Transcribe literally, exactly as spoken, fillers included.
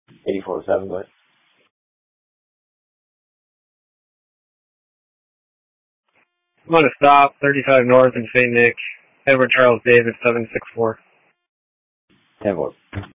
eighty-four oh seven, go ahead. I'm going to stop, thirty-five North in Saint Nick, Edward Charles David, seven six four. ten four.